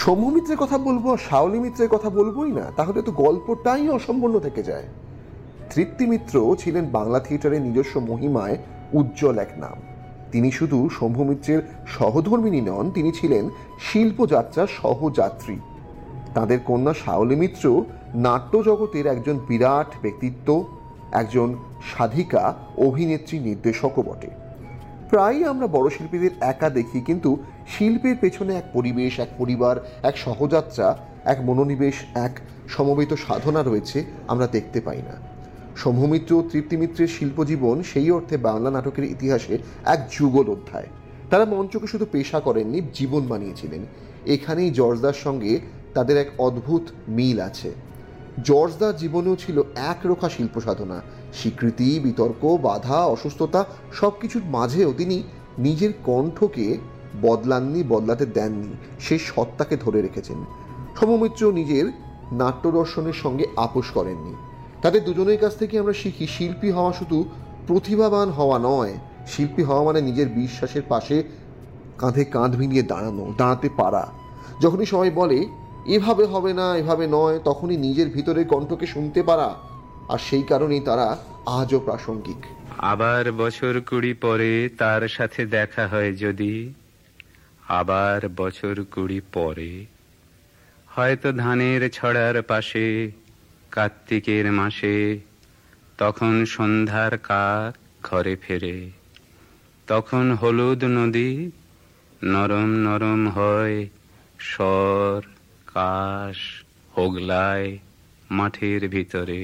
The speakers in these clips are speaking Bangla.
শম্ভু মিত্রের কথা বলবো, শাওলি মিত্রের কথা বলবোই না, তাহলে তো গল্পটাই অসম্পূর্ণ থেকে যায়। তৃপ্তি মিত্র ছিলেন বাংলা থিয়েটারের নিজস্ব মহিমায় উজ্জ্বল এক নাম। তিনি শুধু শম্ভু মিত্রের সহধর্মিণী নন, তিনি ছিলেন শিল্পযাত্রার সহযাত্রী। তাদের কন্যা শাওলি মিত্র নাট্য জগতের একজন বিরাট ব্যক্তিত্ব, একজন সাধিকা, অভিনেত্রী, নির্দেশকও বটে। প্রায়ই আমরা বড় শিল্পীদের একা দেখি, কিন্তু শিল্পের পেছনে এক পরিবেশ, এক পরিবার, এক সহযাত্রা, এক মনোনিবেশ, এক সমবেত সাধনা রয়েছে, আমরা দেখতে পাই না। শম্ভু মিত্র ও তৃপ্তি মিত্রের শিল্পজীবন সেই অর্থে বাংলা নাটকের ইতিহাসে এক যুগল অধ্যায়। তারা মঞ্চকে শুধু পেশা করেননি, জীবন বানিয়েছিলেন। এখানেই জর্জদার সঙ্গে তাদের এক অদ্ভুত মিল আছে। জর্জদার জীবনেও ছিল একরোখা শিল্প সাধনা, স্বীকৃতি, বিতর্ক, বাধা, অসুস্থতা, সব কিছুর মাঝেও তিনি নিজের কণ্ঠকে বদলাননি, বদলাতে দেননি, সেই সত্তাকে ধরে রেখেছেন। শম্ভু মিত্র নিজের নাট্য দর্শনের সঙ্গে আপোষ করেননি। তাদের দুজনের কাছ থেকে আমরা শিখি, শিল্পী হওয়া শুধু প্রতিভাবান হওয়া নয়, শিল্পী হওয়া মানে নিজের বিশ্বাসের পাশে কাঁধে কাঁধ মিলিয়ে দাঁড়াতে পারা। যখনই সবাই বলে এভাবে হবে না, এভাবে নয়, তখনই নিজের ভিতরের কণ্ঠকে শুনতে পারা, আর সেই কারণেই তারা আজও প্রাসঙ্গিক। আবার বছর 20 পরে তার সাথে দেখা হয় যদি, আবার বছর 20 পরে, হয়তো ধানের ছড়ার পাশে কার্তিকের মাসে, তখন সন্ধ্যার কাক ঘরে ফেরে, তখন হলুদ নদী নরম নরম হয়, স্বর কাশ হোগলায় মাঠের ভিতরে।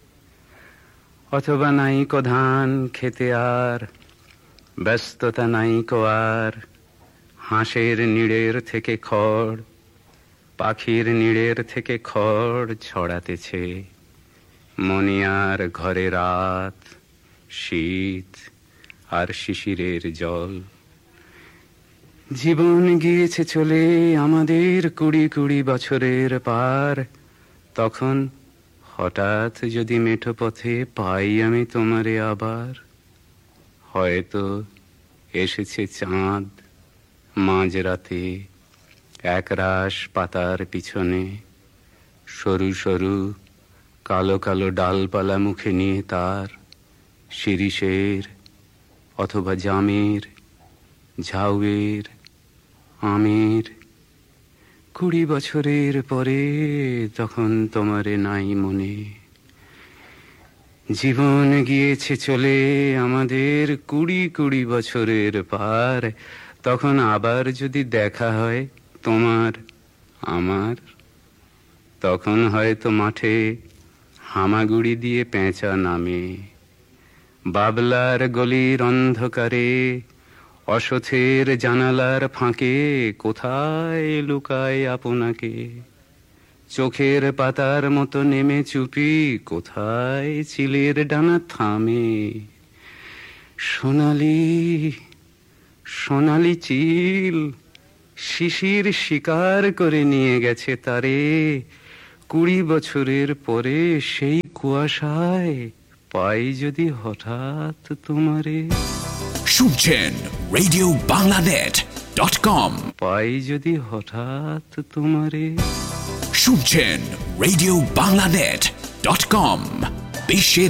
অথবা নাইকো ধান খেতে আর ব্যস্ততা নাইকো আর, হাঁসের নিড়ের থেকে খড়, পাখির নিড়ের থেকে খড় ছড়াতেছে, মনিয়ার ঘরে রাত, শীত আর শিশিরের জল। জীবন গিয়েছে চলে আমাদের 20 বছরের পার, তখন হঠাৎ যদি মেঠো পথে পাই আমি তোমারে আবার, হয়তো এসেছে চাঁদ মাঝরাতে একরাশ পাতার পিছনে, সরু সরু কালো কালো ডালপালা মুখে নিয়ে তার, শিরিষের অথবা জামের, ঝাউয়ের, আমের। 20 বছরের পরে তখন তোমারে নাই মনে। জীবন গিয়েছে চলে আমাদের 20 বছরের পার, তখন আবার যদি দেখা হয় তোমার আমার, তখন হয়তো মাঠে হামাগুড়ি দিয়ে পেঁচা নামে, বাবলার গলির অন্ধকারে, অসথের জানালার ফাঁকে কোথায় লুকায় আপনাকে, চোখের পাতার মতো নেমে চুপি কোথায় চিলের ডানা থামে, সোনালি সোনালি চিল শিশির শিকার করে নিয়ে গেছে তারে, 20 বছরের পরে সেই কুয়াশায় পাই যদি হঠাৎ তোমারে। শুনছেন রেডিও বাংলানেট.com, পাই যদি হঠাৎ তোমারে। শুনছেন রেডিও বাংলানেট.com, বিশ্বের